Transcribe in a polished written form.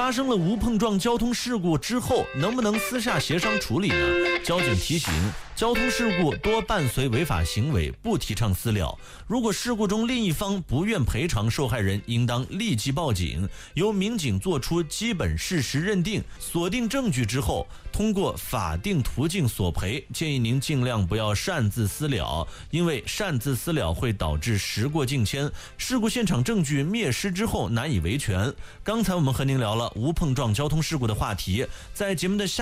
发生了无碰撞交通事故之后，能不能私下协商处理呢？交警提醒，交通事故多伴随违法行为，不提倡私了。如果事故中另一方不愿赔偿，受害人应当立即报警，由民警做出基本事实认定，锁定证据之后，通过法定途径索赔。建议您尽量不要擅自私了，因为擅自私了会导致时过境迁，事故现场证据灭失之后难以维权。刚才我们和您聊了无碰撞交通事故的话题，在节目的下